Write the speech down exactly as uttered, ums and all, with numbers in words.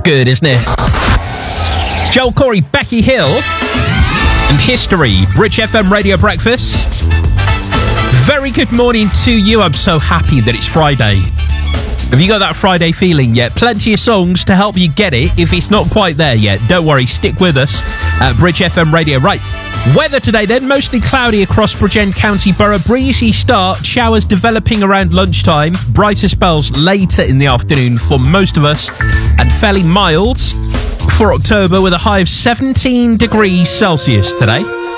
good, isn't it? Joel Corey, Becky Hill, and History, Bridge F M Radio Breakfast. Very good morning to you. I'm so happy that it's Friday. Have you got that Friday feeling yet? Plenty of songs to help you get it. If it's not quite there yet, don't worry, stick with us at Bridge F M Radio. Right, weather today then, mostly cloudy across Bridgend County Borough. Breezy start, showers developing around lunchtime, brighter spells later in the afternoon for most of us, and fairly mild for October with a high of seventeen degrees Celsius today.